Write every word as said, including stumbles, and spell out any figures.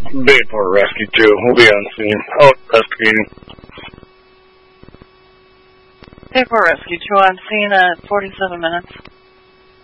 Bayport Rescue two. We'll be on scene. Oh, investigating. Bayport Rescue two on scene at forty-seven minutes.